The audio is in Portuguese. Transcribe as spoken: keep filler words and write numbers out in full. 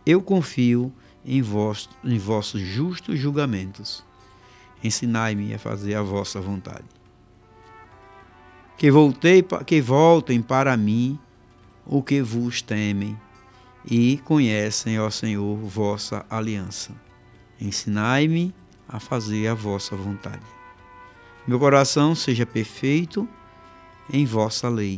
eu confio em, vos, em vossos justos julgamentos. Ensinai-me a fazer a vossa vontade. Que, voltei, que voltem para mim o que vos temem e conhecem, ó Senhor, vossa aliança. Ensinai-me a fazer a vossa vontade. Meu coração seja perfeito em vossa lei,